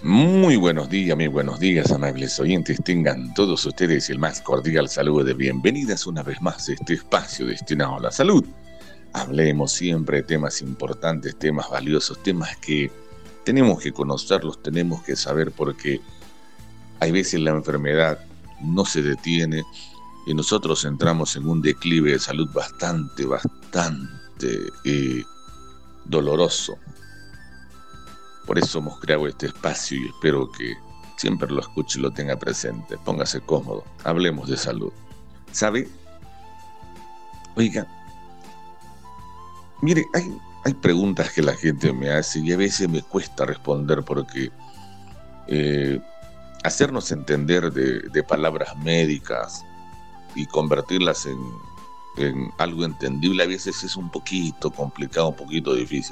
Muy buenos días, amables oyentes. Tengan todos ustedes el más cordial saludo de bienvenidas una vez más a este espacio destinado a la salud. Hablemos siempre de temas importantes, temas valiosos, temas que tenemos que conocerlos, tenemos que saber porque hay veces la enfermedad no se detiene y nosotros entramos en un declive de salud bastante doloroso. Por eso hemos creado este espacio y espero que siempre lo escuche y lo tenga presente. Póngase cómodo, hablemos de salud. ¿Sabe? Oiga, mire, hay preguntas que la gente me hace y a veces me cuesta responder porque eh, hacernos entender de palabras médicas y convertirlas en algo entendible a veces es un poquito complicado, un poquito difícil.